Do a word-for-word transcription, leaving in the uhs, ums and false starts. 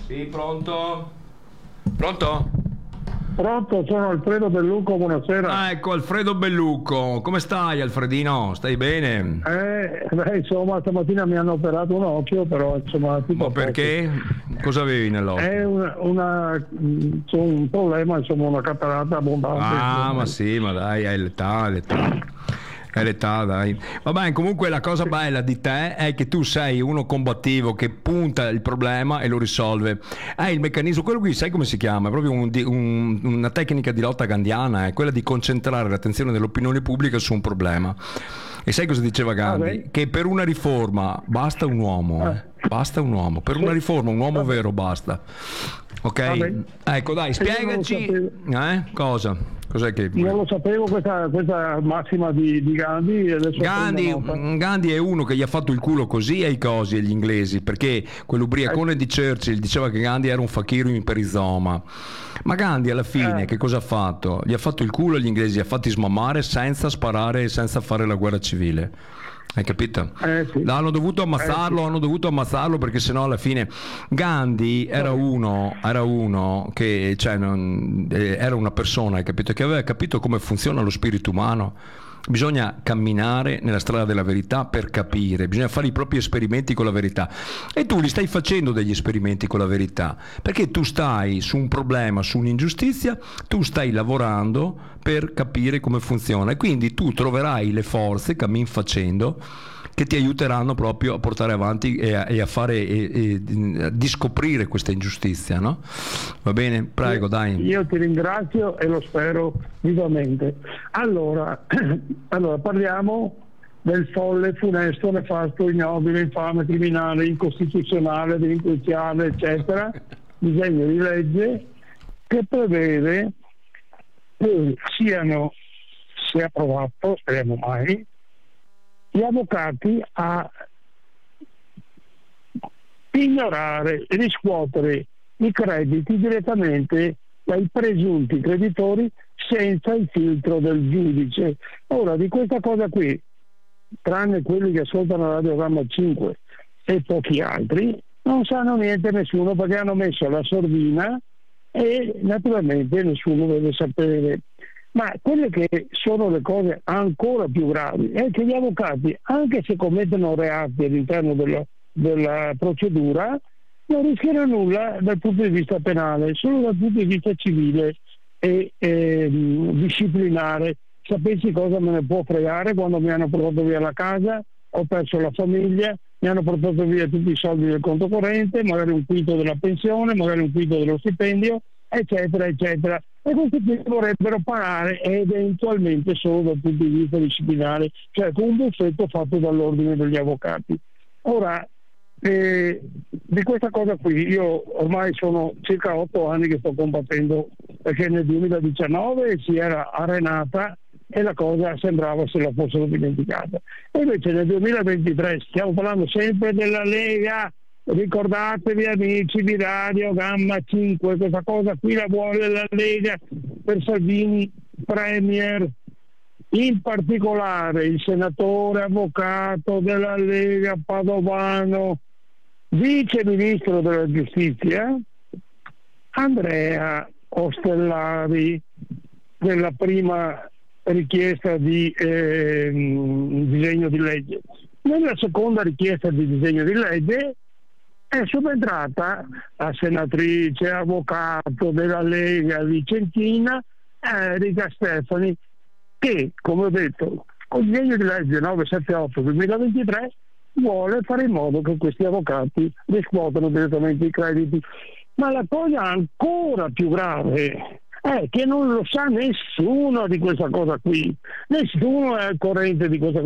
Sì, pronto? Pronto? Pronto, sono Alfredo Bellucco, buonasera. Ah, ecco, Alfredo Bellucco. Come stai, Alfredino? Stai bene? Eh, beh, insomma, stamattina mi hanno operato un occhio, però insomma tutto Ma a posto. perché? Cosa avevi È nell'occhio? una, una, c'è un problema, insomma, una catarata abbondante. Ah, ma sì, ma dai, hai l'età, hai l'età. È l'età, dai. Vabbè, comunque la cosa bella di te è che tu sei uno combattivo che punta il problema e lo risolve. Hai il meccanismo, quello qui sai come si chiama? È proprio un- di- un- una tecnica di lotta gandiana, è quella di concentrare l'attenzione dell'opinione pubblica su un problema. E sai cosa diceva Ah, Gandhi? beh. Che per una riforma basta un uomo, Ah, eh. Basta un uomo. Per sì. una riforma un uomo Vabbè. vero basta. Ok? Vabbè. Ecco, dai, E io non lo spiegaci. sapevo. Eh? Cosa? Cos'è che... Non lo sapevo questa, questa massima di, di Gandhi e adesso Gandhi, prendo nota. Gandhi è uno che gli ha fatto il culo così ai cosi agli inglesi, perché quell'ubriacone Eh, di Churchill diceva che Gandhi era un fakiro in perizoma. Ma Gandhi alla fine eh, che cosa ha fatto? Gli ha fatto il culo agli inglesi, li ha fatti smammare senza sparare e senza fare la guerra civile. Hai capito? eh sì, Hanno dovuto eh sì. ammazzarlo, hanno dovuto ammazzarlo perché sennò alla fine Gandhi era Vabbè. uno, era uno che, cioè, non- eh, era una persona, hai capito, che aveva capito come funziona lo spirito umano. Bisogna camminare nella strada della verità per capire, bisogna fare i propri esperimenti con la verità. E tu li stai facendo degli esperimenti con la verità, perché tu stai su un problema, su un'ingiustizia, tu stai lavorando per capire come funziona e quindi tu troverai le forze, cammin facendo, che ti aiuteranno proprio a portare avanti e a, e a fare e, e, a discoprire questa ingiustizia, no? Va bene? Prego, Io, dai. io ti ringrazio e lo spero vivamente. Allora, allora parliamo del folle, funesto, nefasto, ignobile, infame, criminale, incostituzionale, delinquenziale, eccetera, disegno di legge che prevede che siano, se approvato, speriamo mai, gli avvocati a ignorare e riscuotere i crediti direttamente dai presunti creditori senza il filtro del giudice. Ora, di questa cosa qui, tranne quelli che ascoltano la radiogramma cinque e pochi altri, non sanno niente nessuno perché hanno messo la sordina e naturalmente nessuno deve sapere. Ma quelle che sono le cose ancora più gravi è che gli avvocati, anche se commettono reati all'interno della, della procedura, non rischiano nulla dal punto di vista penale, solo dal punto di vista civile e eh, disciplinare. Sapessi cosa me ne può fregare quando mi hanno portato via la casa, ho perso la famiglia, mi hanno portato via tutti i soldi del conto corrente, magari un quinto della pensione, magari un quinto dello stipendio, eccetera, eccetera. E questi qui vorrebbero pagare eventualmente solo dal punto di vista disciplinare, cioè con un buffetto fatto dall'ordine degli avvocati. Ora, eh, di questa cosa qui io ormai sono circa otto anni che sto combattendo, perché nel duemiladiciannove si era arenata e la cosa sembrava se la fossero dimenticata. E invece nel duemilaventitré stiamo parlando sempre della Lega. Ricordatevi amici di Radio Gamma cinque, questa cosa qui la vuole la Lega per Salvini Premier, in particolare il senatore avvocato della Lega Padovano, vice ministro della giustizia Andrea Ostellari, della prima richiesta di eh, disegno di legge. Nella seconda richiesta di disegno di legge è subentrata la senatrice avvocato della Lega Vicentina Erika Stefani, che, come ho detto, con il disegno di legge novecentosettantotto duemilaventitré vuole fare in modo che questi avvocati riscuotano direttamente i crediti. Ma la cosa ancora più grave è che non lo sa nessuno di questa cosa qui, nessuno è al corrente di questa cosa.